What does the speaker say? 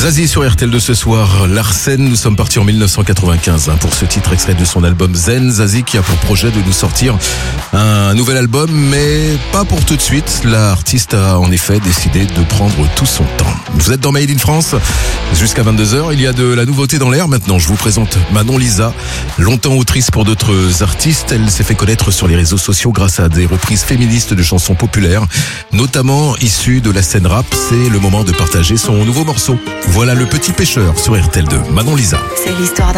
Zazie sur RTL2 ce soir, Larsen, nous sommes partis en 1995 pour ce titre extrait de son album Zen. Zazie qui a pour projet de nous sortir un nouvel album, mais pas pour tout de suite. L'artiste a en effet décidé de prendre tout son temps. Vous êtes dans Made in France, jusqu'à 22h, il y a de la nouveauté dans l'air. Maintenant, je vous présente Manon Lisa, longtemps autrice pour d'autres artistes. Elle s'est fait connaître sur les réseaux sociaux grâce à des reprises féministes de chansons populaires, notamment issues de la scène rap. C'est le moment de partager son nouveau morceau. Voilà Le Petit Pêcheur sur RTL2. Manon Lisa. C'est l'histoire